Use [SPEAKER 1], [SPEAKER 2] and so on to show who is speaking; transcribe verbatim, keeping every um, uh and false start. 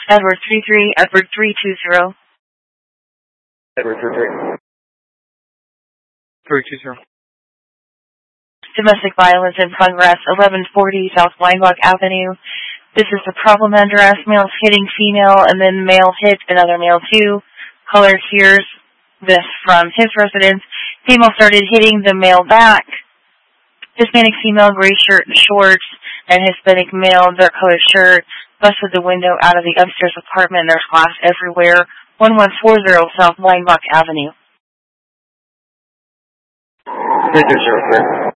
[SPEAKER 1] Edward three three, Edward three two zero.
[SPEAKER 2] Edward three three.
[SPEAKER 3] three two zero.
[SPEAKER 1] Domestic violence in progress, eleven forty South Weinbach Avenue. This is the problem address. Male hitting female, and then male hit another male too. Caller hears this from his residence. Female started hitting the male back. Hispanic female, gray shirt and shorts, and Hispanic male, dark colored shirt, busted the window out of the upstairs apartment. There's glass everywhere. one one four zero South Weinbach Avenue.
[SPEAKER 2] three two zero, sir.